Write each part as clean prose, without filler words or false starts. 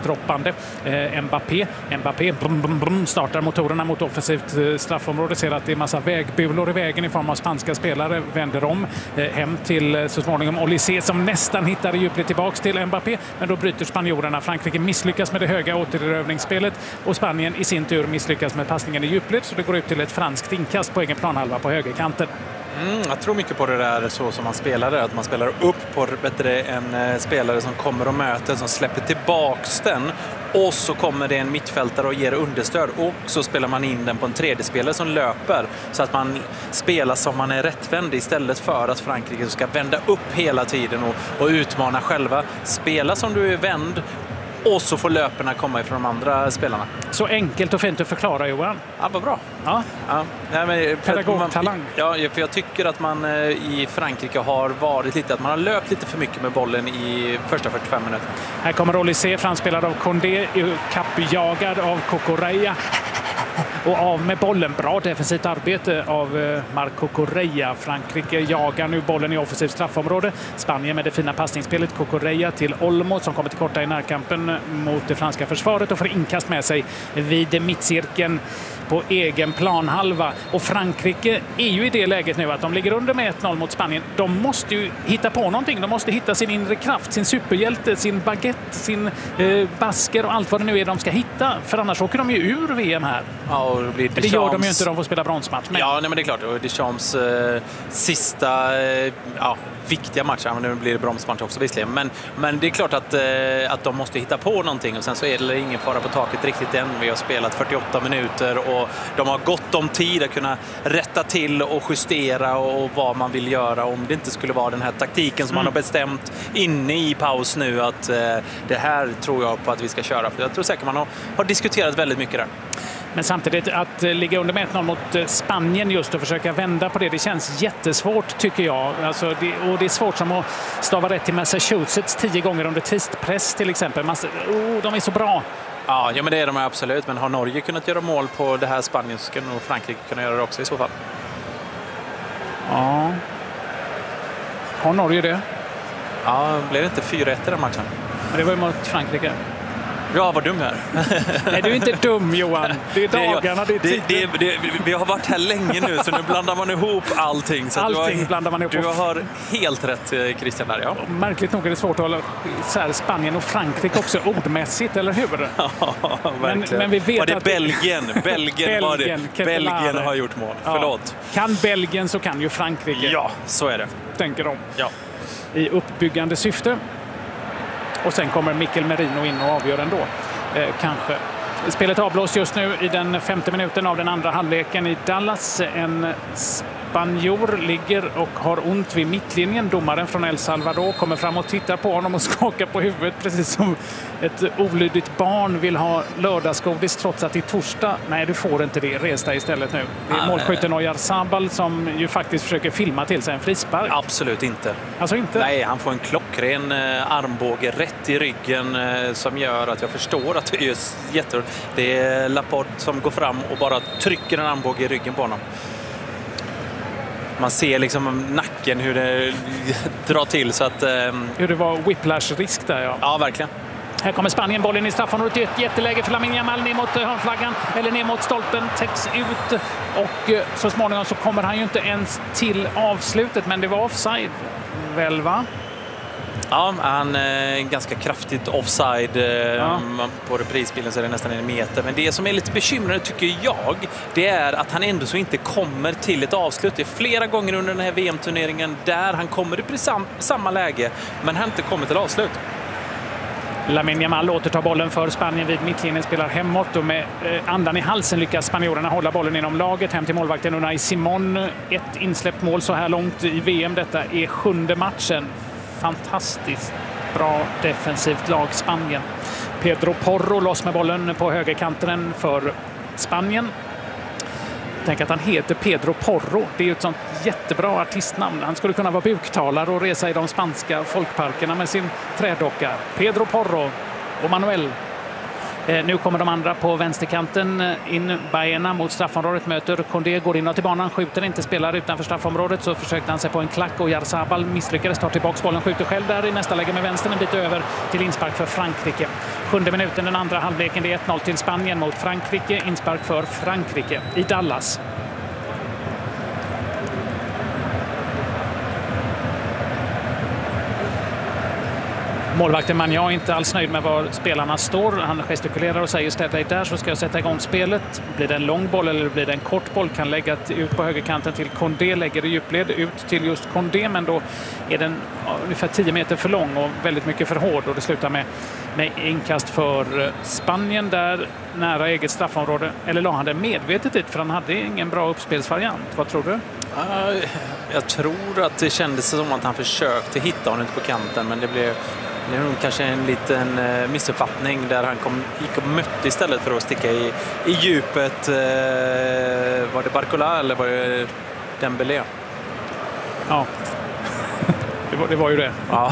avdroppande. Mbappé startar motorerna mot offensivt straffområde. Ser att det är massa vägbulor i vägen i form av spanska spelare. Vänder om hem till så småningom Olysée som nästan hittar djupled tillbaks till Mbappé. Men då bryter spanjorerna. Frankrike misslyckas med det höga återerövringsspelet och Spanien i sin tur misslyckas med passningen i djupled. Så det går ut till ett franskt inkast på egen planhalva på högerkanten. Jag tror mycket på det där så som man spelar det. Att man spelar upp på bättre en spelare som kommer och möter, som släpper tillbaks den. Och så kommer det en mittfältare och ger understöd. Och så spelar man in den på en tredje spelare som löper. Så att man spelar som man är rättvänd istället för att Frankrike ska vända upp hela tiden och utmana själva. Spela som du är vänd. Och så får löperna komma ifrån de andra spelarna. Så enkelt och fint att förklara, Johan. Ja, vad bra. Ja. Ja, men pedagogtalang. Ja, för jag tycker att man i Frankrike har varit lite, att man har löpt lite för mycket med bollen i första 45 minuter. Här kommer Olysée, framspelad av Condé, kappjagad av Cucurella. Och av med bollen. Bra defensivt arbete av Marco Correa. Frankrike jagar nu bollen i offensivt straffområde. Spanien med det fina passningsspelet. Cucurella till Olmo som kommer till korta i närkampen mot det franska försvaret och får inkast med sig vid mittcirkeln på egen planhalva. Och Frankrike är ju i det läget nu att de ligger under med 1-0 mot Spanien. De måste ju hitta på någonting. De måste hitta sin inre kraft, sin superhjälte, sin baguette, sin basker och allt vad det nu är de ska hitta. För annars åker de ju ur VM här. Ja, och det blir det gör de ju inte, de får spela bronsmatch. Men... Ja, nej, men det är klart. Och Deschamps sista viktiga matcher, men nu blir det bromsmatch också visserligen. Men det är klart att de måste hitta på någonting och sen så är det ingen fara på taket riktigt än. Vi har spelat 48 minuter och de har gott om tid att kunna rätta till och justera och vad man vill göra om det inte skulle vara den här taktiken som man har bestämt inne i paus nu att det här tror jag på att vi ska köra. För jag tror säkert man har diskuterat väldigt mycket där. Men samtidigt att ligga under med 1-0 mot Spanien just och försöka vända på det känns jättesvårt tycker jag. Alltså och det är svårt som att stava rätt till Massachusetts 10 gånger under tidspress till exempel. De är så bra. Ja, men det är de absolut. Men har Norge kunnat göra mål på det här Spanien så ska nog Frankrike kunna göra det också i så fall. Ja. Har Norge det? Ja, blev det inte 4-1 i den matchen? Men det var ju mot Frankrike. Ja, vad dum här. Nej, du är inte dum, Johan. Det är dagarna, det är tiden. Vi har varit här länge nu, så nu blandar man ihop allting. Så allting blandar man ihop. Du har helt rätt, Christian, där, ja. Märkligt nog är det svårt att hålla så här Spanien och Frankrike också ordmässigt, eller hur? Ja, verkligen. Men vi vet var det att... Belgien har gjort mål. Ja. Förlåt. Kan Belgien så kan ju Frankrike. Ja, så är det. Tänker de. Ja. I uppbyggande syfte. Och sen kommer Mikel Merino in och avgör ändå. Kanske. Spelet avblås just nu i den 5:e minuten av den andra halvleken i Dallas. En spanjor ligger och har ont vid mittlinjen. Domaren från El Salvador kommer fram och tittar på honom och skakar på huvudet precis som ett olydigt barn vill ha lördagsgodis trots att det är torsdag. Nej, du får inte det. Res dig istället nu. Det är målskytten Oyarzabal som ju faktiskt försöker filma till sig en frispark. Absolut inte. Alltså inte? Nej, han får en klockren armbåge rätt i ryggen som gör att jag förstår att det är jätteroligt. Det är Laporte som går fram och bara trycker en armbåge i ryggen på honom. Man ser liksom nacken hur det drar till så att... Hur det var whiplash-risk där, ja. Ja, verkligen. Här kommer Spanien, bollen i straffområdet, ett jätteläge för Lamine Yamal ner mot hörnflaggan eller ner mot stolpen, täcks ut och så småningom så kommer han ju inte ens till avslutet, men det var offside väl, va? Ja, han är ganska kraftigt offside. På reprisbilden så är det nästan 1 meter. Men det som är lite bekymrande tycker jag, det är att han ändå så inte kommer till ett avslut. Det är flera gånger under den här VM-turneringen där han kommer i samma läge, men han inte kommer till avslut. Lamine Yamal återtar bollen för Spanien vid mittlinjen, spelar hemåt och med andan i halsen lyckas spanjorerna hålla bollen inom laget hem till målvakten Unai Simon. Ett insläppt mål så här långt i VM. Detta är 7:e matchen. Fantastiskt bra defensivt lag Spanien. Pedro Porro loss med bollen på högerkanten för Spanien. Tänk att han heter Pedro Porro. Det är ju ett sånt jättebra artistnamn. Han skulle kunna vara buktalare och resa i de spanska folkparkerna med sin trädocka. Pedro Porro och Manuel. Nu kommer de andra på vänsterkanten in. Baena mot straffområdet möter Condé, går inåt i banan, skjuter inte, spelar utanför straffområdet. Så försökte han sig på en klack och Jarzabal misslyckades, tar tillbaka bollen, skjuter själv där i nästa läge med vänstern, en bit över till inspark för Frankrike. 7:e minuten den andra halvleken, det är 1-0 till Spanien mot Frankrike, inspark för Frankrike i Dallas. Målvakten Magnan är inte alls nöjd med var spelarna står. Han gestikulerar och säger ställ dig där så ska jag sätta igång spelet. Blir det en lång boll eller blir det en kort boll? Kan lägga ut på högerkanten till Condé, lägger i djupled ut till just Condé, men då är den ungefär 10 meter för lång och väldigt mycket för hård och det slutar med inkast för Spanien där nära eget straffområde. Eller la han det medvetet dit för han hade ingen bra uppspelsvariant? Vad tror du? Jag tror att det kändes som att han försökte hitta honom på kanten, men det blev nog kanske en liten missuppfattning där han gick och mötte istället för att sticka i djupet. Var det Barcola eller var det Dembélé? Ja, det var ju det. Ja.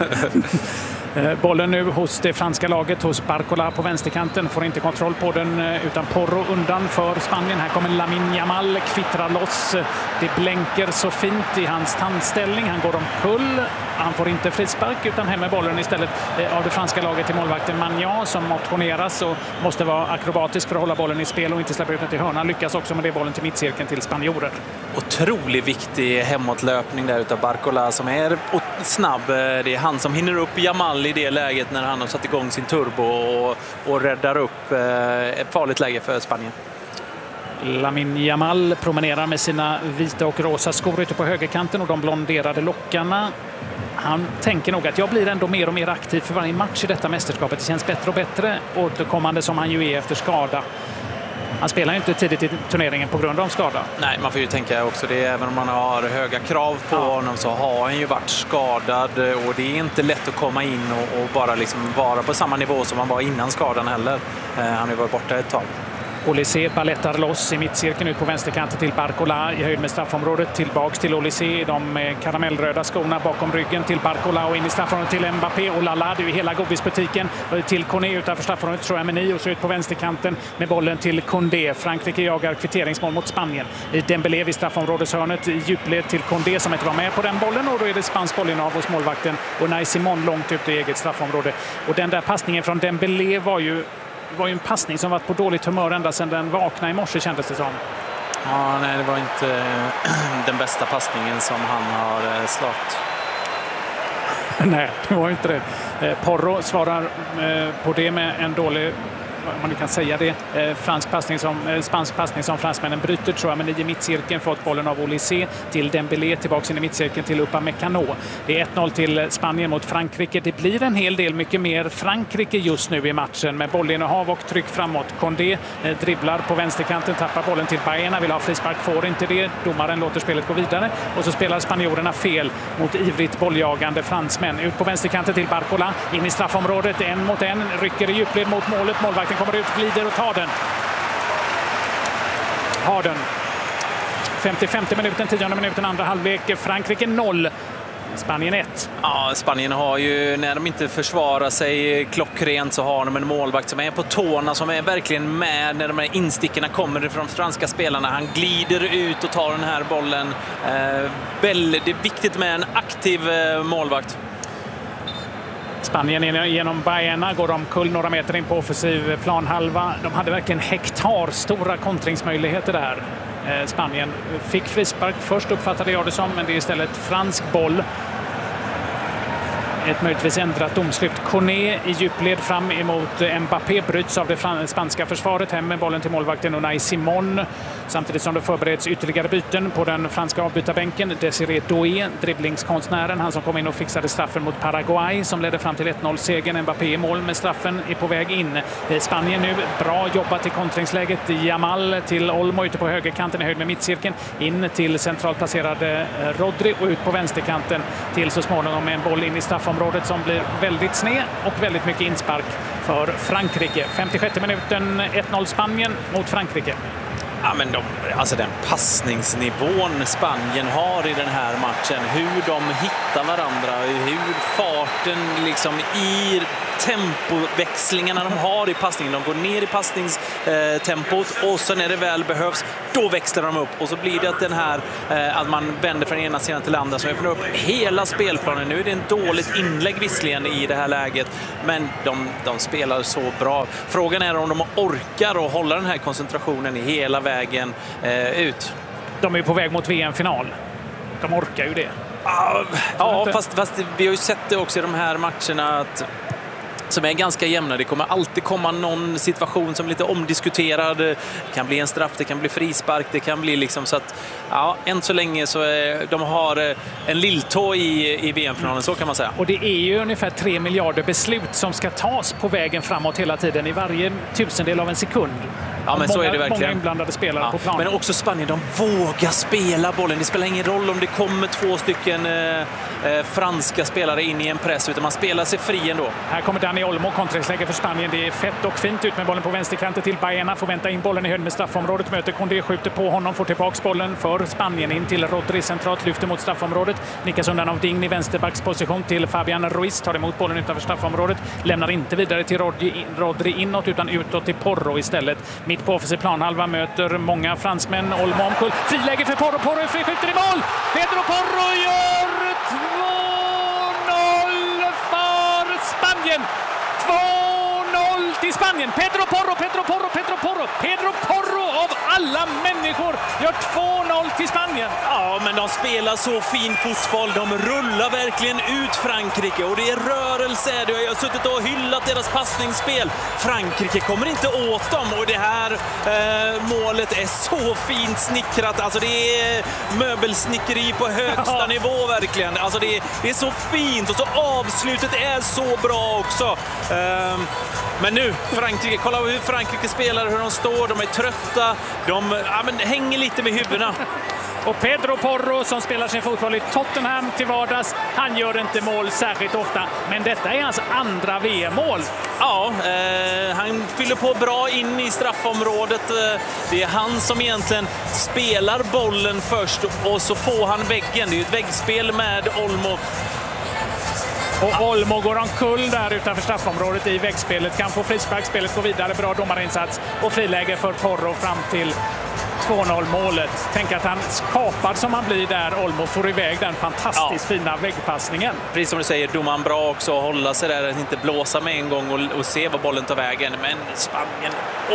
Bollen nu hos det franska laget, hos Barcola på vänsterkanten. Får inte kontroll på den utan Porro undan för Spanien. Här kommer Lamine Yamal, kvittrar loss. Det blänker så fint i hans tandställning. Han går omkull. Han får inte frispark utan hem med bollen istället av det franska laget till målvakten Magnan som motioneras och måste vara akrobatisk för att hålla bollen i spel och inte släppa ut den till hörnan. Lyckas också med det bollen till mittcirkeln till spanjorer. Otroligt viktig hemåtlöpning där utav Barcola som är snabb. Det är han som hinner upp Yamal i det läget när han har satt igång sin turbo och räddar upp ett farligt läge för Spanien. Lamine Yamal promenerar med sina vita och rosa skor ute på högerkanten och de blonderade lockarna. Han tänker nog att jag blir ändå mer och mer aktiv för varje match i detta mästerskapet. Det känns bättre och bättre återkommande som han ju är efter skada. Han spelar ju inte tidigt i turneringen på grund av skada. Nej, man får ju tänka också det. Även om man har höga krav på honom så har han ju varit skadad. Och det är inte lätt att komma in och bara liksom vara på samma nivå som han var innan skadan heller. Han har ju varit borta ett tag. Olysée ballettar loss i mittcirkeln ut på vänsterkanten till Barcola i höjd med straffområdet. Tillbaks till Olysée, de karamellröda skorna bakom ryggen till Barcola och in i straffområdet till Mbappé och Lala. Det är ju hela godisbutiken till Koné utanför straffområdet. Chouameni och så ut på vänsterkanten med bollen till Condé. Frankrike jagar kvitteringsmål mot Spanien. Dembélé vid straffområdeshörnet i djupled till Condé som inte var med på den bollen och då är det spansk bollinnehav hos målvakten och Unai Simon långt ut i eget straffområde. Och den där passningen från Dembélé var ju en passning som var på dåligt humör ända sedan den vaknade i morse kändes det som. Ja, nej, det var inte den bästa passningen som han har slått. Nej, det var inte det. Porro svarar på det med en dålig, man kan säga det, spansk passning som fransmännen bryter tror jag, men i mittcirkeln fått bollen av Olysée till Dembélé tillbaka in i mittcirkeln till Upamecano. Det är 1-0 till Spanien mot Frankrike. Det blir en hel del mycket mer Frankrike just nu i matchen med bollinnehav och tryck framåt. Condé dribblar på vänsterkanten, tappar bollen till Baena, vill ha frispark, får inte det. Domaren låter spelet gå vidare och så spelar spanjorerna fel mot ivrigt bolljagande fransmän. Ut på vänsterkanten till Barcola, in i straffområdet, 1 mot 1, rycker i djupled mot målet. Målvakten kommer ut, glider och tar den. Har den. 55 minuten, 10:e minuten, andra halvlek. Frankrike 0. Spanien 1. Ja, Spanien har ju, när de inte försvarar sig klockrent så har de en målvakt som är på tårna, som är verkligen med när de här instickorna kommer från franska spelarna. Han glider ut och tar den här bollen. Det är viktigt med en aktiv målvakt. Spanien genom Baena går omkull några meter in på offensiv planhalva. De hade verkligen hektarstora kontringsmöjligheter där. Spanien fick frispark först uppfattade jag det som, men det är istället fransk boll. Ett möjligtvis ändrat domslut. Koné i djupled fram emot Mbappé, bryts av det spanska försvaret, hem med bollen till målvakten Unai Simon. Samtidigt som det förbereds ytterligare byten på den franska avbytarbänken. Desiré Doué, dribblingskonstnären, han som kom in och fixade straffen mot Paraguay som ledde fram till 1-0-segern. Mbappé i mål med straffen är på väg in. Spanien nu, bra jobbat i kontringsläget. Yamal till Olmo ute på högerkanten i höjd med mittcirkeln. In till centralt placerade Rodri och ut på vänsterkanten till så småningom med en boll in i straffområdet som blir väldigt sned och väldigt mycket inspark för Frankrike. 56 minuten, 1-0 Spanien mot Frankrike. Ja, men alltså den passningsnivån Spanien har i den här matchen, hur de hittar varandra, hur farten liksom i tempoväxlingarna de har i passningen. De går ner i passningstempot och sen när det väl behövs, då växlar de upp. Och så blir det att den här, att man vänder från ena sidan till andra som öppnar upp hela spelplanen. Nu är det en dåligt inlägg visserligen i det här läget, men de spelar så bra. Frågan är om de orkar att hålla den här koncentrationen hela vägen ut. De är på väg mot VM-final. De orkar ju det. Ja, fast vi har ju sett det också i de här matcherna att som är ganska jämna. Det kommer alltid komma någon situation som är lite omdiskuterad. Det kan bli en straff, det kan bli frispark, det kan bli liksom så att ja, än så länge så de har en lilltå i VM-finalen, så kan man säga. Och det är ju ungefär 3 miljarder beslut som ska tas på vägen framåt hela tiden i varje tusendel av en sekund. Ja, men så är det verkligen. Många inblandade spelare på planen. Men också Spanien, de vågar spela bollen. Det spelar ingen roll om det kommer 2 stycken franska spelare in i en press, utan man spelar sig fri ändå. Här kommer Dani Olmo, kontringsläge för Spanien. Det är fett och fint ut med bollen på vänsterkanten till Baena. Får vänta in bollen i höjd med straffområdet. Möter Condé, skjuter på honom, får tillbaka bollen för Spanien in till Rodri centralt, lyfter mot straffområdet. Nickas undan av Digny, vänsterbacksposition till Fabian Ruiz. Tar emot bollen utanför straffområdet. Lämnar inte vidare till Rodri inåt utan utåt till Porro istället. Mitt på offensiv planhalva möter många fransmän. Olmo omkull. Friläge för Porro. Porro skjuter i mål. Pedro Porro gör 2-0 för Spanien. 2-0 till Spanien. Pedro Porro av alla människor gör 2-0 till Spanien. Ja, men de spelar så fin fotboll. De rullar verkligen ut Frankrike och det är rörelse. Jag har suttit och hyllat deras passningsspel. Frankrike kommer inte åt dem och det här målet är så fint snickrat. Alltså det är möbelsnickeri på högsta nivå verkligen. Alltså det är så fint och så avslutet är så bra också. Men nu, Frankrike, kolla hur Frankrike spelar, hur de står, de är trötta, de hänger lite med huvudena. Och Pedro Porro som spelar sin fotboll i Tottenham till vardags, han gör inte mål särskilt ofta, men detta är hans andra VM-mål. Ja, han fyller på bra in i straffområdet. Det är han som egentligen spelar bollen först och så får han väggen. Det är ju ett väggspel med Olmo. Och Olmo går omkull där utanför straffområdet i väggspelet. Kan få frispark, spelet går vidare. Bra domarinsats och friläge för Porro fram till 2-0-målet. Tänk att han skapad som han blir där. Olmo får iväg den fantastiskt fina väggpassningen. Precis som du säger, domaren bra också att hålla sig där, att inte blåsa med en gång och se vad bollen tar vägen. Men Spanien,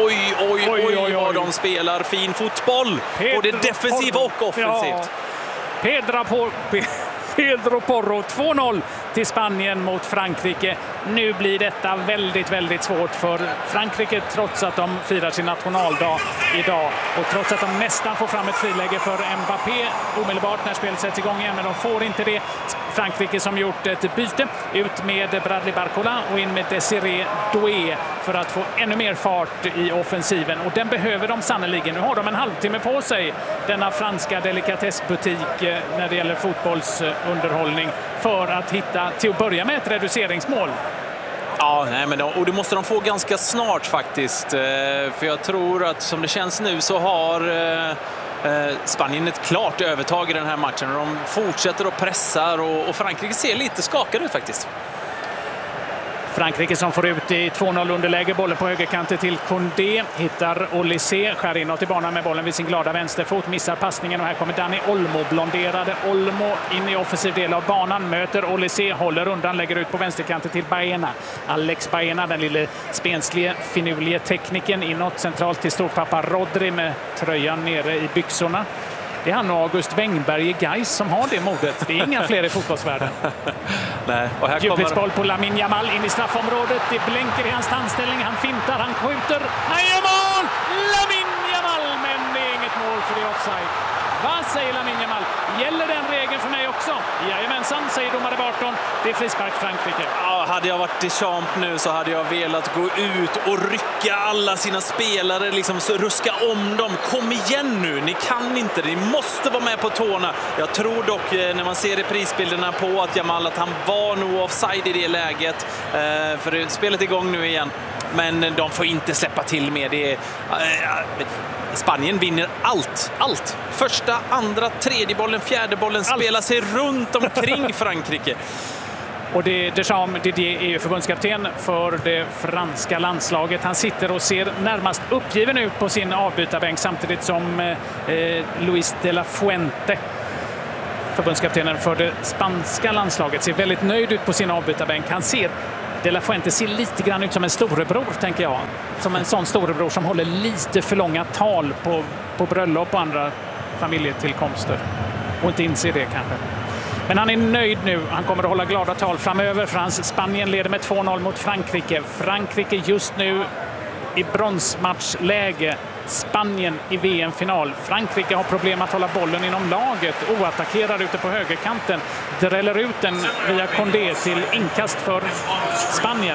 oj vad de spelar fin fotboll. Både defensivt och offensivt. Ja. Pedro Porro, 2-0 till Spanien mot Frankrike. Nu blir detta väldigt, väldigt svårt för Frankrike trots att de firar sin nationaldag idag. Och trots att de nästan får fram ett friläge för Mbappé omedelbart när spelet sätts igång igen. Men de får inte det. Frankrike som gjort ett byte ut med Bradley Barcola och in med Desiré Doué för att få ännu mer fart i offensiven. Och den behöver de sannoliken. Nu har de en halvtimme på sig, denna franska delikatessbutik när det gäller fotbollsunderhållning, för att hitta till att börja med ett reduceringsmål. Ja, nej, men och det måste de få ganska snart faktiskt. För jag tror att som det känns nu så har Spanien ett klart övertag i den här matchen. De fortsätter och pressar och Frankrike ser lite skakade ut faktiskt. Frankrike som får ut i 2-0 underläge, bollen på högerkanten till Condé, hittar Olysée, skär inåt i banan med bollen vid sin glada vänsterfot, missar passningen och här kommer Dani Olmo, blonderade Olmo in i offensiv del av banan, möter Olysée, håller undan, lägger ut på vänsterkanten till Baena. Alex Baena, den lille spenslige, finurlige tekniken inåt centralt till storpappa Rodri med tröjan nere i byxorna. Det är han och August Wengberg i Gais som har det modet. Det är inga fler i fotbollsvärlden. Nej, och här djupledsboll på Lamine Yamal in i straffområdet. Det blänker i hans tandställning. Han fintar, han skjuter. Han gör mål! Lamine Yamal, men det är inget mål för det är offside. Vad säger Lamine Yamal? Gäller den regeln för mig också? Jajamensan, säger domare Barton. Det är frispark Frankrike. Ja, hade jag varit Deschamps nu så hade jag velat gå ut och rycka alla sina spelare, liksom ruska om dem. Kom igen nu, ni kan inte, ni måste vara med på tårna. Jag tror dock när man ser reprisbilderna på att Yamal, att han var nog offside i det läget. För spelet är igång nu igen. Men de får inte släppa till med det. Spanien vinner allt. Första, andra, tredje bollen, fjärde bollen spelar sig runt omkring Frankrike. Och Deschamps Didier är ju förbundskapten för det franska landslaget. Han sitter och ser närmast uppgiven ut på sin avbytarbänk samtidigt som Luis de la Fuente, förbundskaptenen för det spanska landslaget, ser väldigt nöjd ut på sin avbytarbänk. De la Fuente ser lite grann ut som en storebror, tänker jag. Som en sån storebror som håller lite för långa tal på bröllop och andra familjetillkomster. Och inte inser det kanske. Men han är nöjd nu. Han kommer att hålla glada tal framöver. Spanien leder med 2-0 mot Frankrike. Frankrike just nu i bronsmatchläge. Spanien i VM-final. Frankrike har problem att hålla bollen inom laget. Oattackerad ute på högerkanten. Dräller ut den via Condé till inkast för Spanien.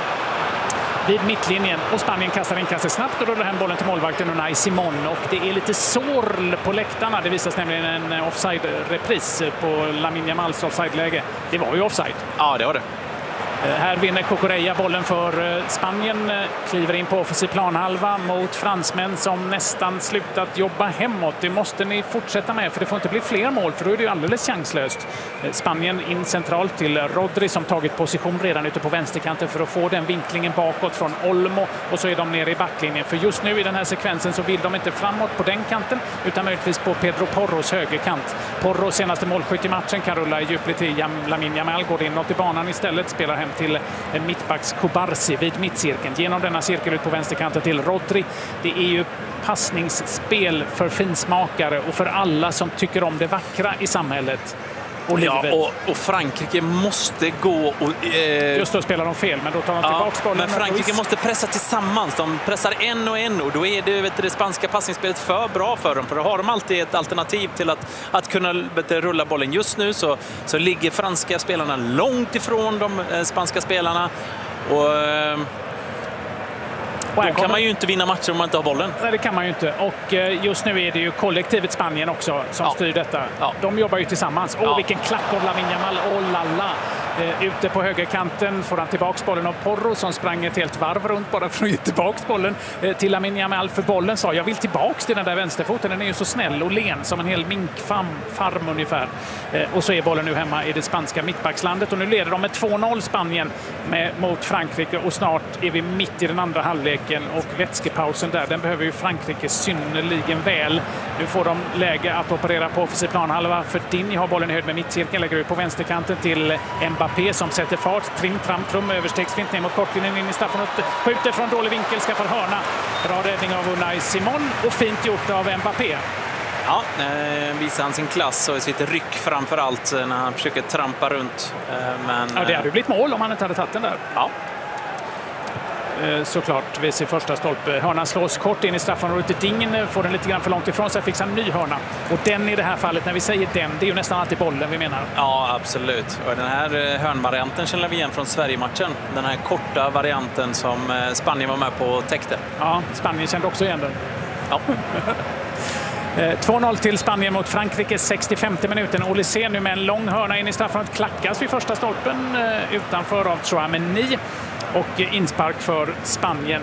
Vid mittlinjen, och Spanien kastar inkastet snabbt och rullar hem bollen till målvakten Unai Simon, och det är lite sorl på läktarna. Det visas nämligen en offside-repris på Lamine Yamals offside-läge. Det var ju offside. Ja, det var det. Här vinner Cucurella bollen för Spanien, kliver in på offensiv planhalva mot fransmän som nästan slutat jobba hemåt. Det måste ni fortsätta med, för det får inte bli fler mål, för då är det ju alldeles chanslöst. Spanien in centralt till Rodri som tagit position redan ute på vänsterkanten för att få den vinklingen bakåt från Olmo, och så är de nere i backlinjen. För just nu i den här sekvensen så vill de inte framåt på den kanten utan möjligtvis på Pedro Porros högerkant. Porro, senaste målskytt i matchen, kan rulla i djupled till Lamine Yamal, går inåt i banan istället, spelar hem till en mittbacks Kubarsi vid mittcirkeln. Genom denna cirkel ut på vänsterkanten till Rodri. Det är ju passningsspel för finsmakare och för alla som tycker om det vackra i samhället. Och ja, och Frankrike måste gå och... Just då spelar de fel, men då tar de tillbaka bollen. Men Frankrike måste pressa tillsammans. De pressar en och då är det spanska passningsspelet för bra för dem. För då har de alltid ett alternativ till att kunna rulla bollen. Just nu så ligger franska spelarna långt ifrån de spanska spelarna. Och... Då kan man ju inte vinna matcher om man inte har bollen. Nej, det kan man ju inte. Och just nu är det ju kollektivet Spanien också som styr detta. Ja. De jobbar ju tillsammans. Vilken klack av Lamine Yamal. Lalla. Ute på högerkanten får han tillbaks bollen av Porro som sprang ett helt varv runt bara för att ge tillbaks bollen till Lamine Yamal, för bollen sa jag vill tillbaks till den där vänsterfoten. Den är ju så snäll och len som en hel minkfarm ungefär. Och så är bollen nu hemma i det spanska mittbackslandet, och nu leder de med 2-0 Spanien mot Frankrike, och snart är vi mitt i den andra halvleken, och vätskepausen där, den behöver ju Frankrike synnerligen väl. Nu får de läge att operera på offensiv planhalva. Verdini har bollen i höjd med mittcirkeln, lägger ut på vänsterkanten till Mbappé som sätter fart. Trim, tram, trum, överstegsfint ner mot kortlinjen in i straffområdet. Skjuter från dålig vinkel, skaffar hörna. Bra räddning av Unai Simon och fint gjort av Mbappé. Ja, visar han sin klass och sitter ryck framför allt när han försöker trampa runt. Men, ja, det hade ju blivit mål om han inte hade tagit den där. Ja. Såklart vid sin första stolpe. Hörnan slås kort in i straffområdet. Dingen får den lite grann för långt ifrån sig, fixar en ny hörna. Och den i det här fallet, när vi säger den, det är ju nästan alltid bollen vi menar. Ja, absolut. Och den här hörnvarianten känner vi igen från Sverige-matchen. Den här korta varianten som Spanien var med på och täckte. Ja, Spanien kände också igen den. Ja. 2-0 till Spanien mot Frankrike, 65 minuten. Olysée nu med en lång hörna in i straffområdet, klackas vid första stolpen utanför av Tchouaméni. Och inspark för Spanien.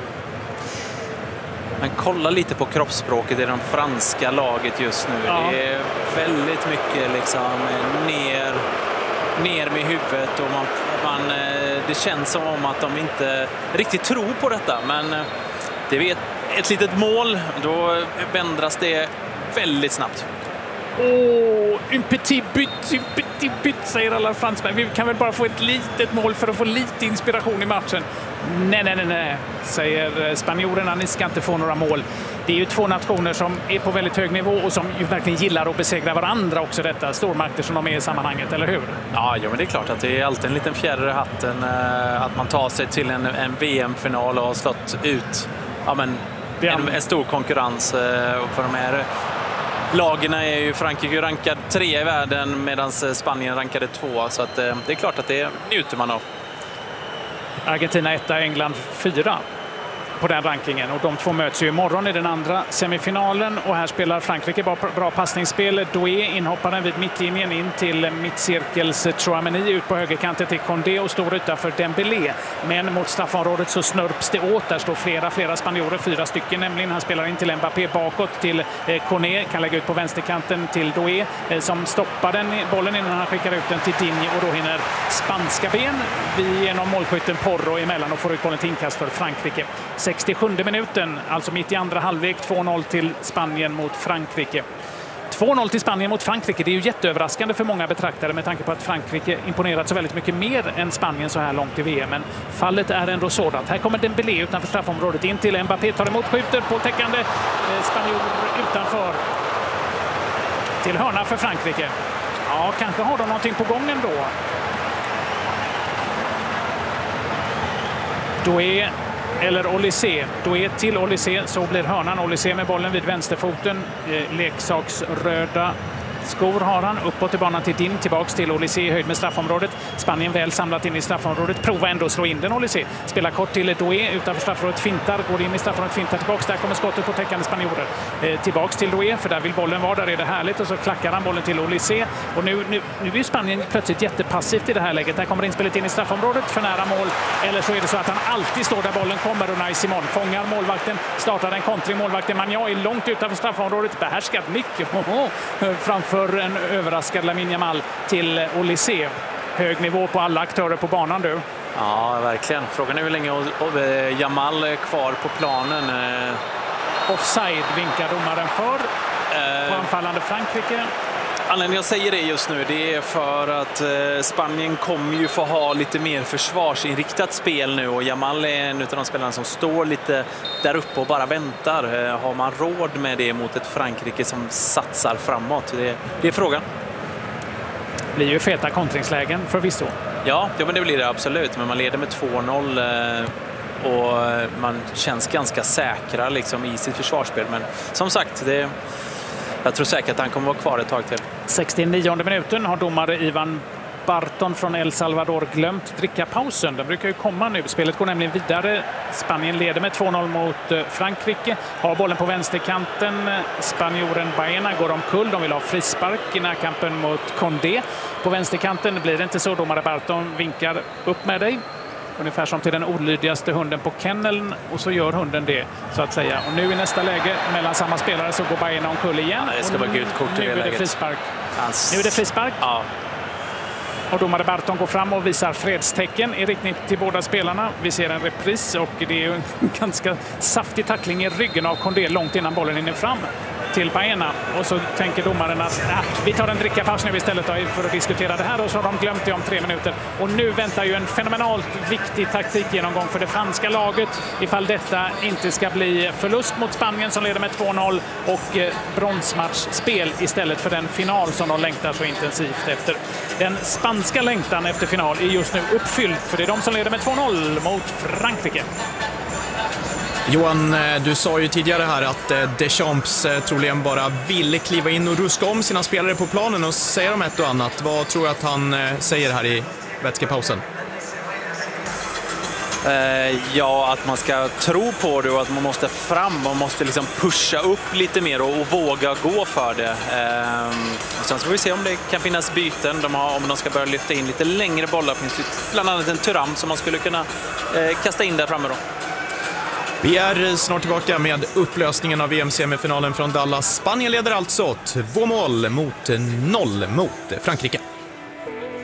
Men kolla lite på kroppsspråket i det franska laget just nu. Ja. Det är väldigt mycket liksom ner med huvudet, och det känns som om att de inte riktigt tror på detta. Men det är ett litet mål, då ändras det väldigt snabbt. Un petit but, säger alla fransmän. Vi kan väl bara få ett litet mål för att få lite inspiration i matchen. Nej, säger spanjorerna. Ni ska inte få några mål. Det är ju två nationer som är på väldigt hög nivå och som ju verkligen gillar att besegra varandra också, detta. Stormakter som de är i sammanhanget, eller hur? Ja, men det är klart att det är alltid en liten fjäder i hatten att man tar sig till en VM-final och har slått ut en stor konkurrens för de här. Lagen är ju Frankrike rankad 3 i världen medan Spanien rankade 2, så att det är klart att det njuter man av. Argentina 1, England 4. på den rankingen. Och de två möts ju imorgon i den andra semifinalen. Och här spelar Frankrike bra passningsspel. Doué, inhopparen vid mittlinjen, in till mittcirkels Tchouaméni, ut på högerkanten till Condé och stor yta för Dembélé. Men mot straffområdet så snörps det åt. Där står flera spanjorer, 4 stycken nämligen. Han spelar in till Mbappé, bakåt till Koné, kan lägga ut på vänsterkanten till Doué som stoppar den bollen innan han skickar ut den till Digne, och då hinner spanska ben genom målskytten Porro emellan och får ut bollen till inkast för Frankrike. 67 minuten, alltså mitt i andra halvlek, 2-0 till Spanien mot Frankrike. 2-0 till Spanien mot Frankrike, det är ju jätteöverraskande för många betraktare med tanke på att Frankrike imponerat så väldigt mycket mer än Spanien så här långt i VM. Men fallet är ändå sådant. Här kommer Dembélé utanför straffområdet in till Mbappé, tar emot, skjuter på täckande spanjor utanför till hörna för Frankrike. Ja, kanske har de någonting på gången då. Doué eller Olysée. Doué till Olysée, så blir hörnan. Olysée med bollen vid vänsterfoten. Leksaksröda skor har han. Uppåt i banan till Digne, tillbaks till Olysée i höjd med straffområdet. Spanien väl samlat in i straffområdet. Prova ändå att slå in den, Olysée. Spelar kort till Doué utanför straffområdet. Fintar, går in i straffområdet, fintar tillbaks. Där kommer skottet på täckande spanjorer. Tillbaks till Doué, för där vill bollen vara. Där är det härligt. Och så klackar han bollen till Olysée. Och nu är Spanien plötsligt jättepassivt i det här läget. Där kommer inspelet in i straffområdet för nära mål. Eller så är det så att han alltid står där bollen kommer. Unai Simon fångar målvakten. Startar en kontring. Målvakten Magnan är långt utanför straffområdet. Behärskad nick. Framför en överraskad Lamine Yamal till Olysée. Hög nivå på alla aktörer på banan du. Ja, verkligen. Frågan är hur länge Yamal är kvar på planen. Offside vinkar domaren för på anfallande Frankrike. Anledningen jag säger det just nu, det är för att Spanien kommer ju få ha lite mer försvarsinriktat spel nu, och Yamal är en av de spelarna som står lite där uppe och bara väntar. Har man råd med det mot ett Frankrike som satsar framåt? Det är frågan. Det blir ju feta kontringslägen förvisso. Ja, men det blir det absolut. Men man leder med 2-0 och man känns ganska säkra liksom i sitt försvarsspel. Men som sagt, jag tror säkert att han kommer vara kvar ett tag till. 69:e minuten har domare Ivan Barton från El Salvador glömt dricka pausen. Den brukar ju komma nu. Spelet går nämligen vidare. Spanien leder med 2-0 mot Frankrike. Har bollen på vänsterkanten. Spanjoren Baena går omkull. De vill ha frispark i närkampen mot Condé. På vänsterkanten blir det inte så. Domare Barton vinkar upp med dig. Ungefär som till den olydigaste hunden på kenneln, och så gör hunden det så att säga. Och nu i nästa läge mellan samma spelare så går Baena omkull igen. Ja, det ska vara gult kort i det läget. Nu är det frispark. Nu är det frispark. Ja. Och domare Barton går fram och visar fredstecken i riktning till båda spelarna. Vi ser en repris och det är en ganska saftig tackling i ryggen av Condé långt innan bollen hinner fram till Baena. Och så tänker domaren att vi tar en drickapaus nu istället för att diskutera det här, och så har de glömt det om 3 minuter. Och nu väntar ju en fenomenalt viktig taktikgenomgång för det franska laget ifall detta inte ska bli förlust mot Spanien som leder med 2-0 och bronsmatchspel istället för den final som de längtar så intensivt efter. Den spanska längtan efter final är just nu uppfylld, för det är de som leder med 2-0 mot Frankrike. Johan, du sa ju tidigare här att Deschamps troligen bara ville kliva in och ruska om sina spelare på planen och säga dem ett och annat. Vad tror du att han säger här i vätskepausen? Ja, att man ska tro på det och att man måste fram. Man måste liksom pusha upp lite mer och våga gå för det. Sen ska vi se om det kan finnas byten. Om de ska börja lyfta in lite längre bollar. Finns det bland annat en Thuram som man skulle kunna kasta in där framme då. Vi är snart tillbaka med upplösningen av VM-semifinalen från Dallas. Spanien leder alltså 2-0 mot 0 mot Frankrike.